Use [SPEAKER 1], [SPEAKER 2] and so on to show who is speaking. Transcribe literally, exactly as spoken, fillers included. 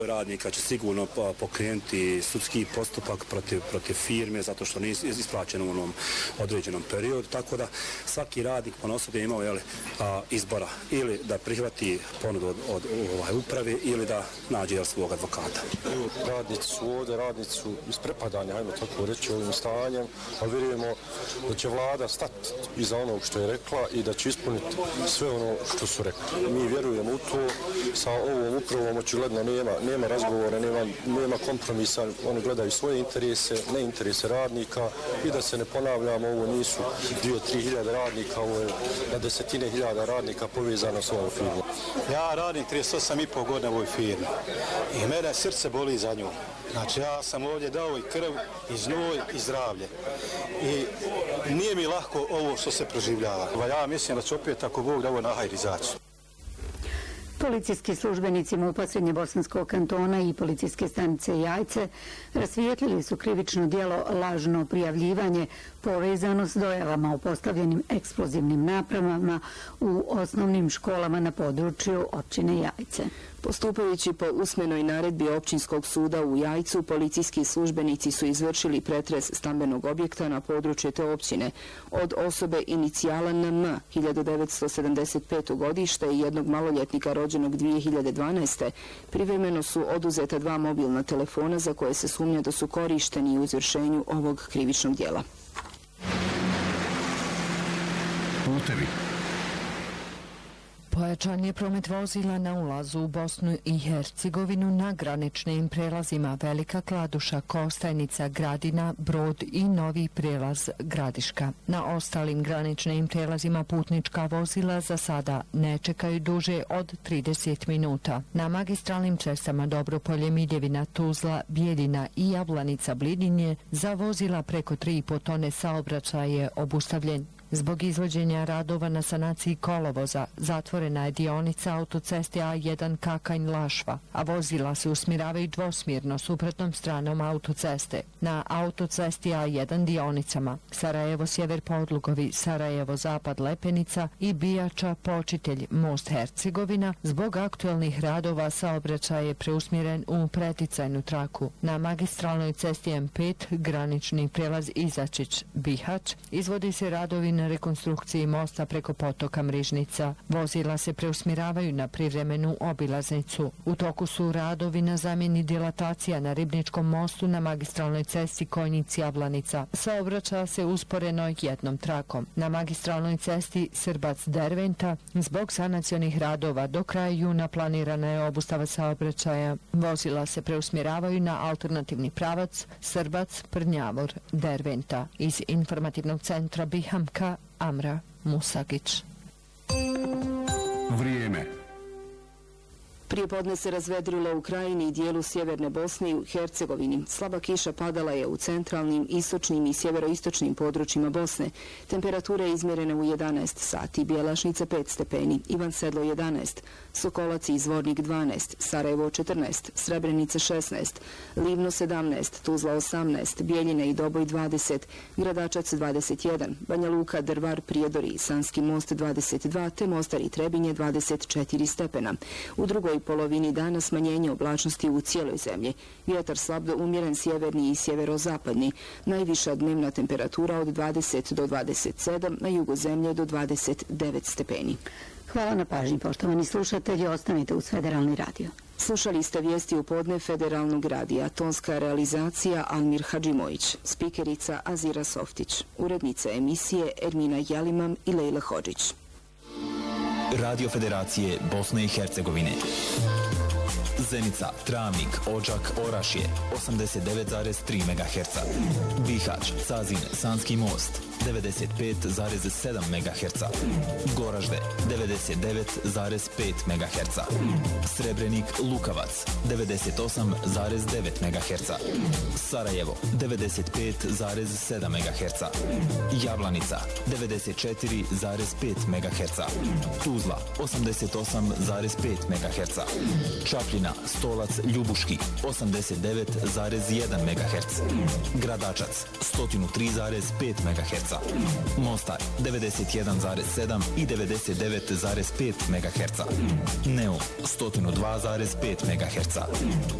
[SPEAKER 1] Radnika će sigurno pokrenuti sudski postupak protiv, protiv firme zato što nije isplaćeno u onom određenom periodu, tako da svaki radnik ponosno je imao jeli, a, izbora ili da prihvati ponudu od, od, od ovaj, uprave ili da nađe jel, svog advokata.
[SPEAKER 2] Radnici su ovdje, radnici su isprepadani, ajmo tako reći, ovim stanjem, a vjerujemo da će vlada stati iza onog što je rekla i da će ispuniti sve ono što su rekli. Mi vjerujemo u to, sa ovom upravom očigledno nema, nema razgovora, nema, nema kompromisa, oni gledaju svoje interese, ne interese radnika i da se ne ponavljamo, ovo nisu dvije, tri hiljade radnika, ovo je na desetine hiljada radnika povezano s ovom firmom.
[SPEAKER 3] Ja radim trideset osam i pol godina u ovoj firmi i mene srce boli za nju. Znači ja sam ovdje dao i krv, i znoj, i zdravlje. I nije mi lahko ovo što se proživljava. Ja mislim da će opet ako Bog da ovo nahajri izaći.
[SPEAKER 4] Policijski službenici MUP-a Srednjebosanskog kantona i policijske stanice Jajce rasvijetlili su krivično djelo lažno prijavljivanje povezano s dojavama o postavljenim eksplozivnim napravama u osnovnim školama na području općine Jajce.
[SPEAKER 5] Postupajući po usmenoj naredbi općinskog suda u Jajcu, policijski službenici su izvršili pretres stambenog objekta na području te općine od osobe inicijala N M hiljadu devetsto sedamdeset pete. godište i jednog maloljetnika rođenog dvije hiljade dvanaeste. Privremeno su oduzeta dva mobilna telefona za koje se sumnja da su korišteni u izvršenju ovog krivičnog djela.
[SPEAKER 6] Putevi.
[SPEAKER 7] Pojačan je promet vozila na ulazu u Bosnu i Hercegovinu na graničnim prelazima Velika Kladuša, Kostajnica, Gradina, Brod i novi prelaz Gradiška. Na ostalim graničnim prelazima putnička vozila za sada ne čekaju duže od trideset minuta. Na magistralnim cestama Dobropolje, Miljevina, Tuzla, Bijeljina i Jablanica, Blidinje za vozila preko tri i po tone saobraćaj je obustavljen. Zbog izvođenja radova na sanaciji kolovoza zatvorena je dionica autoceste A jedan Kakanj-Lašva, a vozila se usmjeravaju dvosmjerno suprotnom stranom autoceste. Na autocesti A jedan dionicama Sarajevo-Sjever Podlugovi, Sarajevo-Zapad Lepenica i Bijača Počitelj Most Hercegovina zbog aktualnih radova saobraćaj je preusmjeren u preticajnu traku. Na magistralnoj cesti M pet granični prelaz Izačić Bihać izvodi se radovi na rekonstrukciji mosta preko potoka Mrižnica. Vozila se preusmjeravaju na privremenu obilaznicu. U toku su radovi na zamjeni dilatacija na Ribničkom mostu na magistralnoj cesti Konjic-Javlanica. Saobraća se usporeno jednom trakom. Na magistralnoj cesti Srbac-Derventa zbog sanacionih radova do kraja juna planirana je obustava saobraćaja. Vozila se preusmjeravaju na alternativni pravac Srbac-Prnjavor-Derventa. Iz informativnog centra Bihamka Amra Musagić.
[SPEAKER 6] Vrijeme.
[SPEAKER 5] Prije podne se razvedrilo u krajini i dijelu sjeverne Bosne i u Hercegovini. Slaba kiša padala je u centralnim, istočnim i sjeveroistočnim područjima Bosne. Temperatura je izmjerena u jedanaest sati, Bjelašnica pet stepeni, Ivan Sedlo jedanaest, Sokolac i Zvornik dvanaest, Sarajevo četrnaest, Srebrenica šesnaest, Livno sedamnaest, Tuzla osamnaest, Bijeljina i Doboj dvadeset, Gradačac dvadeset jedan, Banja Luka, Drvar, Prijedor i Sanski most dvadeset dva, te Mostar i Trebinje dvadeset četiri stepena. U drugoj polovini dana smanjenje oblačnosti u cijeloj zemlji. Vjetar slab do umjeren sjeverni i sjeverozapadni. Najviša dnevna temperatura od dvadeset do dvadeset sedam, na jugu zemlje do dvadeset devet stepeni.
[SPEAKER 4] Hvala na pažnji, poštovani slušatelji, ostanite uz Federalni radio.
[SPEAKER 5] Slušali ste vijesti u podne Federalnog radija, tonska realizacija Almir Hadžimović, spikerica Azira Softić, urednica emisije Ermina Jalimam i Lejla Hodžić.
[SPEAKER 8] Radio Federacije Bosne i Hercegovine. Zenica, Travnik, Odžak, Orašje osamdeset devet zarez tri megaherca. Bihać, Cazin, Sanski most devedeset pet zarez sedam megaherca. Goražde devedeset devet zarez pet megaherca. Srebrenik, Lukavac devedeset osam zarez devet megaherca. Sarajevo devedeset pet zarez sedam megaherca. Jablanica devedeset četiri zarez pet megaherca. Tuzla osamdeset osam zarez pet megaherca. Čapljina Preljina, Stolac, Ljubuški osamdeset devet zarez jedan megaherc, Gradačac sto tri zarez pet megaherca, Mostar devedeset jedan zarez sedam i devedeset devet zarez pet megaherca, Neum sto dva zarez pet megaherca.